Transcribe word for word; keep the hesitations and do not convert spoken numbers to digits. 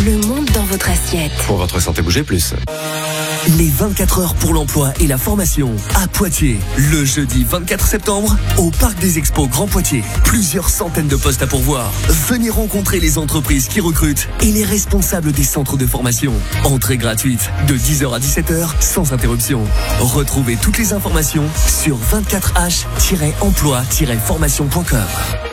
le monde dans votre assiette. Pour votre santé, bougez plus. Les vingt-quatre heures pour l'emploi et la formation à Poitiers. Le jeudi vingt-quatre septembre, au Parc des Expos Grand Poitiers. Plusieurs centaines de postes à pourvoir. Venez rencontrer les entreprises qui recrutent et les responsables des centres de formation. Entrée gratuite de dix heures à dix-sept heures sans interruption. Retrouvez toutes les informations sur vingt-quatre h tiret emploi tiret formation point com.